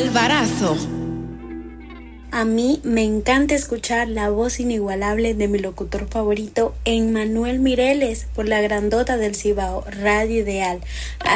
Alvarazo. A mí me encanta escuchar la voz inigualable de mi locutor favorito, Emmanuel Mireles, por la grandota del Cibao, Radio Ideal.